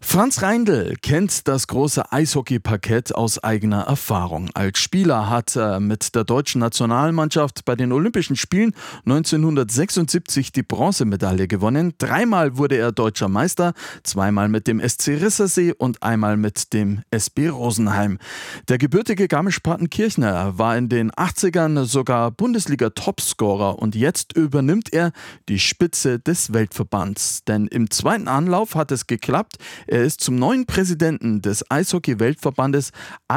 Franz Reindl kennt das große Eishockeyparkett aus eigener Erfahrung. Als Spieler hat er mit der deutschen Nationalmannschaft bei den Olympischen Spielen 1976 die Bronzemedaille gewonnen. 3-mal wurde er deutscher Meister, 2-mal mit dem SC Rissersee und einmal mit dem SB Rosenheim. Der gebürtige Garmisch-Partenkirchner war in den 80ern sogar Bundesliga-Topscorer und jetzt übernimmt er die Spitze des Weltverbands. Denn im zweiten Anlauf hat es geklappt. Er ist zum neuen Präsidenten des Eishockey-Weltverbandes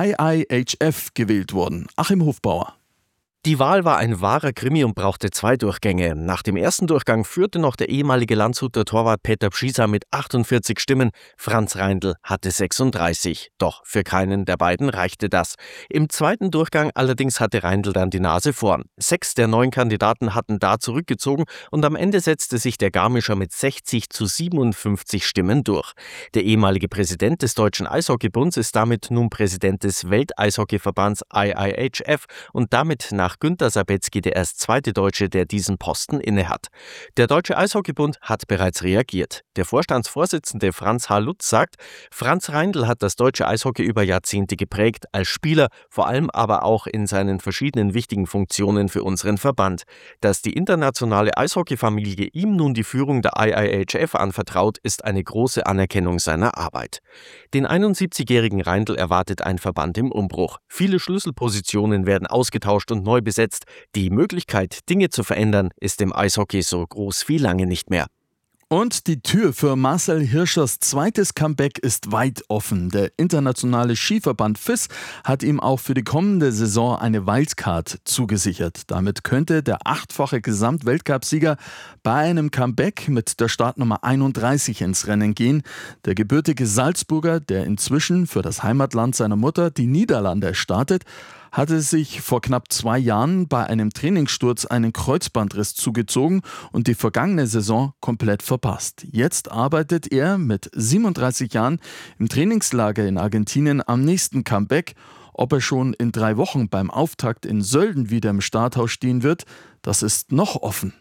IIHF gewählt worden. Achim Hofbauer. Die Wahl war ein wahrer Krimi und brauchte 2 Durchgänge. Nach dem ersten Durchgang führte noch der ehemalige Landshuter Torwart Peter Pschisa mit 48 Stimmen. Franz Reindl hatte 36. Doch für keinen der beiden reichte das. Im zweiten Durchgang allerdings hatte Reindl dann die Nase vorn. 6 der 9 Kandidaten hatten da zurückgezogen und am Ende setzte sich der Garmischer mit 60 zu 57 Stimmen durch. Der ehemalige Präsident des Deutschen Eishockeybunds ist damit nun Präsident des Welteishockeyverbands IIHF und damit nach Günter Sabetzky der erst zweite Deutsche, der diesen Posten innehat. Der Deutsche Eishockeybund hat bereits reagiert. Der Vorstandsvorsitzende Franz H. Lutz sagt, Franz Reindl hat das deutsche Eishockey über Jahrzehnte geprägt, als Spieler, vor allem aber auch in seinen verschiedenen wichtigen Funktionen für unseren Verband. Dass die internationale Eishockeyfamilie ihm nun die Führung der IIHF anvertraut, ist eine große Anerkennung seiner Arbeit. Den 71-jährigen Reindl erwartet ein Verband im Umbruch. Viele Schlüsselpositionen werden ausgetauscht und neu besetzt. Die Möglichkeit, Dinge zu verändern, ist im Eishockey so groß wie lange nicht mehr. Und die Tür für Marcel Hirschers zweites Comeback ist weit offen. Der internationale Skiverband FIS hat ihm auch für die kommende Saison eine Wildcard zugesichert. Damit könnte der 8-fache Gesamtweltcupsieger bei einem Comeback mit der Startnummer 31 ins Rennen gehen. Der gebürtige Salzburger, der inzwischen für das Heimatland seiner Mutter, die Niederlande, startet, hatte sich vor knapp 2 Jahren bei einem Trainingssturz einen Kreuzbandriss zugezogen und die vergangene Saison komplett verpasst. Jetzt arbeitet er mit 37 Jahren im Trainingslager in Argentinien am nächsten Comeback. Ob er schon in 3 Wochen beim Auftakt in Sölden wieder im Starthaus stehen wird, das ist noch offen.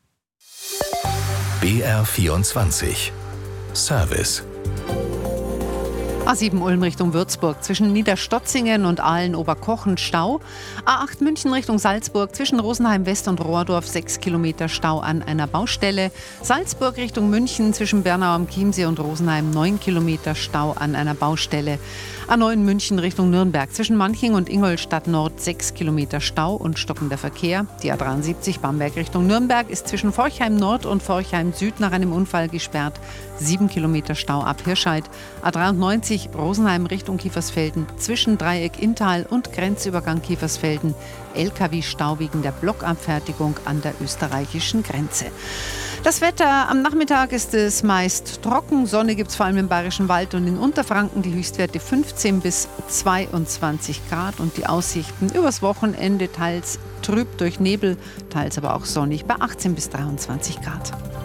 BR24 Service. A7 Ulm Richtung Würzburg, zwischen Niederstotzingen und Aalen-Oberkochen Stau. A8 München Richtung Salzburg, zwischen Rosenheim West und Rohrdorf 6 Kilometer Stau an einer Baustelle. Salzburg Richtung München, zwischen Bernau am Chiemsee und Rosenheim 9 Kilometer Stau an einer Baustelle. A9 München Richtung Nürnberg, zwischen Manching und Ingolstadt Nord 6 Kilometer Stau und stockender Verkehr. Die A73 Bamberg Richtung Nürnberg ist zwischen Forchheim Nord und Forchheim Süd nach einem Unfall gesperrt. 7 Kilometer Stau ab Hirscheid. A93 Rosenheim Richtung Kiefersfelden, zwischen Dreieck Inntal und Grenzübergang Kiefersfelden. LKW-Stau wegen der Blockabfertigung an der österreichischen Grenze. Das Wetter: Am Nachmittag ist es meist trocken. Sonne gibt es vor allem im Bayerischen Wald und in Unterfranken. Die Höchstwerte 15 bis 22 Grad. Und die Aussichten übers Wochenende teils trüb durch Nebel, teils aber auch sonnig bei 18 bis 23 Grad.